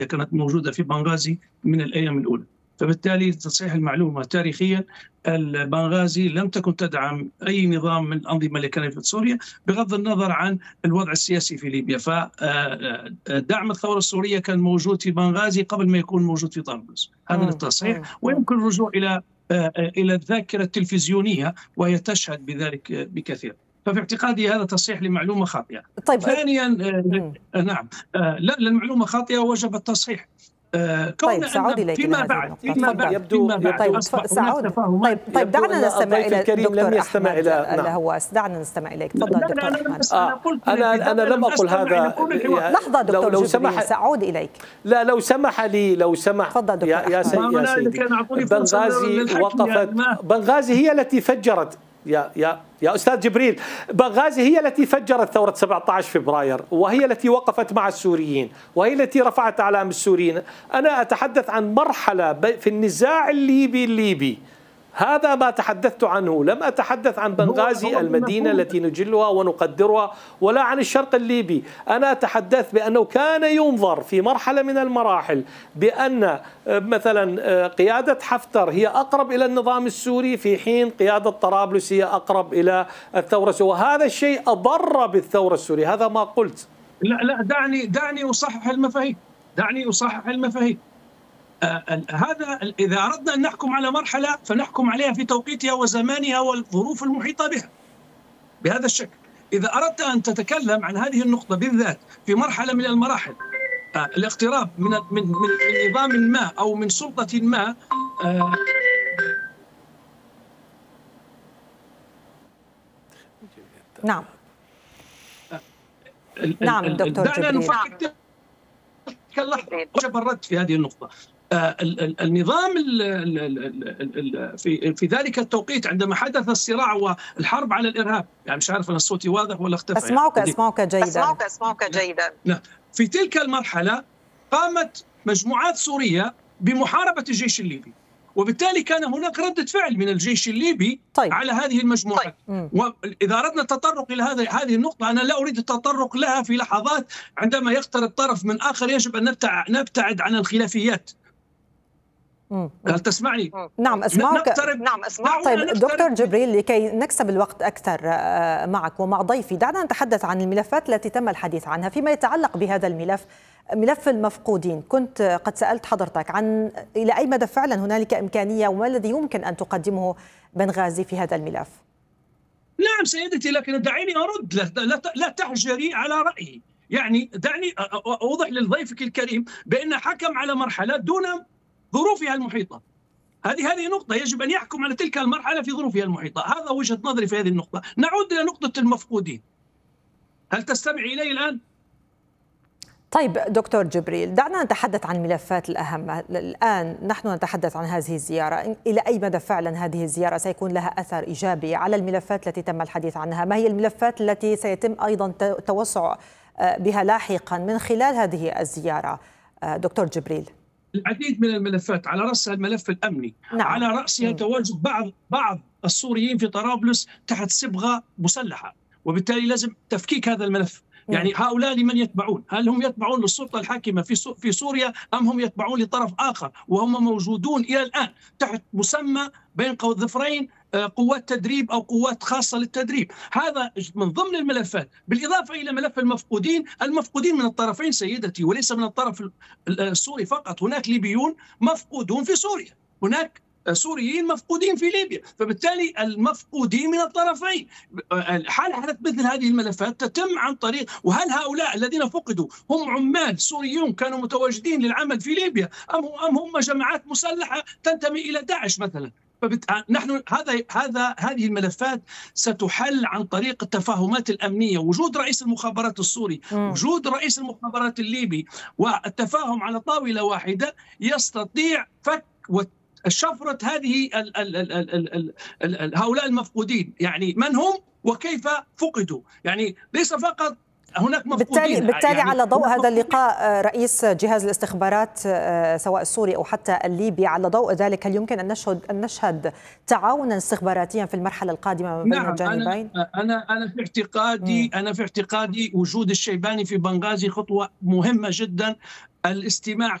كانت موجودة في بنغازي من الأيام الأولى. فبالتالي تصحيح المعلومة تاريخيا، بنغازي لم تكن تدعم أي نظام من الأنظمة اللي كانت في سوريا بغض النظر عن الوضع السياسي في ليبيا. فدعم الثورة السورية كان موجود في بنغازي قبل ما يكون موجود في طرابلس. هذا للتصحيح، ويمكن الرجوع إلى الذاكرة التلفزيونية وهي تشهد بذلك بكثير. ففي اعتقادي هذا تصحيح لمعلومة خاطئة. طيب. ثانيا نعم، لا، المعلومة خاطئة وجب التصحيح. طيب سأعود إليك فيما بعد سأعود. طيب دعنا نستمع إلى دكتور أحمد الهواس. دعنا نستمع إليك. تفضل دكتور أحمد. أنا لم أقل هذا. لحظة دكتور جبريل، سأعود إليك. لا، لو سمح لي تفضل دكتور يا سيدي. بنغازي هي التي فجرت يا أستاذ جبريل. بنغازي هي التي فجرت ثورة 17 فبراير، وهي التي وقفت مع السوريين، وهي التي رفعت أعلام السوريين. أنا أتحدث عن مرحلة في النزاع الليبي. هذا ما تحدثت عنه. لم أتحدث عن بنغازي المدينة التي نجلها ونقدرها، ولا عن الشرق الليبي. أنا أتحدث بأنه كان ينظر في مرحلة من المراحل بأن مثلا قيادة حفتر هي أقرب إلى النظام السوري، في حين قيادة طرابلس هي أقرب إلى الثورة السورية، وهذا الشيء أضر بالثورة السورية. هذا ما قلت. لا، دعني أصحح المفاهيم. هذا إذا أردنا أن نحكم على مرحلة فنحكم عليها في توقيتها وزمانها والظروف المحيطة بها بهذا الشكل. إذا أردت أن تتكلم عن هذه النقطة بالذات في مرحلة من المراحل، الاقتراب من نظام ما أو من سلطة ما، نعم دكتور جبريل. دعنا نفكر لحظة وجب الرد في هذه النقطة. النظام في ذلك التوقيت عندما حدث الصراع والحرب على الإرهاب، يعني مش عارف أنا صوتي واضح ولا اختفى؟ أسمعك جيدا. في تلك المرحلة قامت مجموعات سورية بمحاربة الجيش الليبي، وبالتالي كان هناك ردة فعل من الجيش الليبي على هذه المجموعات. وإذا أردنا التطرق إلى هذه النقطة، أنا لا أريد التطرق لها في لحظات عندما يقترب طرف من آخر يجب أن نبتعد عن الخلافيات. هل تسمعني؟ نعم أسمعك. طيب دكتور جبريل، لكي نكسب الوقت أكثر معك ومع ضيفي، دعنا نتحدث عن الملفات التي تم الحديث عنها. فيما يتعلق بهذا الملف، ملف المفقودين، كنت قد سألت حضرتك عن إلى أي مدى فعلا هنالك إمكانية وما الذي يمكن أن تقدمه بنغازي في هذا الملف. نعم سيدتي، لكن دعيني أرد. لا تحجري على رأيي. يعني دعني أوضح لضيفك الكريم بأن حكم على مرحلة دون ظروفها المحيطة. هذه نقطة يجب أن يحكم على تلك المرحلة في ظروفها المحيطة. هذا وجهة نظري في هذه النقطة. نعود إلى نقطة المفقودين. هل تستمعي إلي الآن؟ طيب دكتور جبريل، دعنا نتحدث عن الملفات الأهم. الآن نحن نتحدث عن هذه الزيارة، إلى أي مدى فعلا هذه الزيارة سيكون لها أثر إيجابي على الملفات التي تم الحديث عنها؟ ما هي الملفات التي سيتم أيضا توسع بها لاحقا من خلال هذه الزيارة دكتور جبريل؟ العديد من الملفات، على رأسها الملف الأمني. نعم. على رأسها تواجد بعض السوريين في طرابلس تحت صبغة مسلحة، وبالتالي لازم تفكيك هذا الملف. يعني هؤلاء لمن يتبعون؟ هل هم يتبعون للسلطة الحاكمة في سوريا أم هم يتبعون لطرف آخر؟ وهم موجودون إلى الآن تحت مسمى بين ظفرين، قوات تدريب أو قوات خاصة للتدريب. هذا من ضمن الملفات، بالإضافة إلى ملف المفقودين من الطرفين سيدتي، وليس من الطرف السوري فقط. هناك ليبيون مفقودون في سوريا، هناك سوريين مفقودين في ليبيا، فبالتالي المفقودين من الطرفين. حالة مثل هذه الملفات تتم عن طريق، وهل هؤلاء الذين فقدوا هم عمال سوريون كانوا متواجدين للعمل في ليبيا أم هم جماعات مسلحة تنتمي إلى داعش مثلا؟ نحن هذه الملفات ستحل عن طريق التفاهمات الأمنية، وجود رئيس المخابرات السوري، وجود رئيس المخابرات الليبي، والتفاهم على طاولة واحدة يستطيع فك شفرة هذه هؤلاء المفقودين. يعني من هم وكيف فقدوا، يعني ليس فقط هناك مفقودين. بالتالي يعني على ضوء هذا اللقاء رئيس جهاز الاستخبارات سواء السوري أو حتى الليبي، على ضوء ذلك هل يمكن أن نشهد تعاونا استخباراتيا في المرحلة القادمة ما بين الجانبين؟ أنا في اعتقادي وجود الشيباني في بنغازي خطوة مهمة جدا. الاستماع